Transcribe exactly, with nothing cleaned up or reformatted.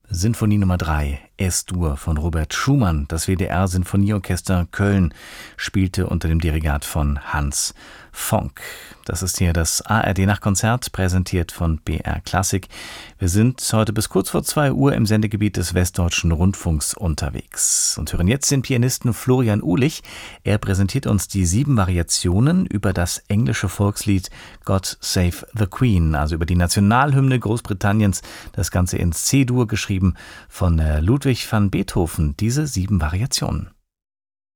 Sinfonie Nummer drei, Es-Dur von Robert Schumann. Das W D R-Sinfonieorchester Köln spielte unter dem Dirigat von Hans Fonck. Das ist hier das A R D-Nachtkonzert, präsentiert von B R Klassik. Wir sind heute bis kurz vor zwei Uhr im Sendegebiet des Westdeutschen Rundfunks unterwegs und hören jetzt den Pianisten Florian Uhlich. Er präsentiert uns die sieben Variationen über das englische Volkslied God Save the Queen, also über die Nationalhymne Großbritanniens, das Ganze in C-Dur geschrieben von Ludwig van Beethoven, diese sieben Variationen.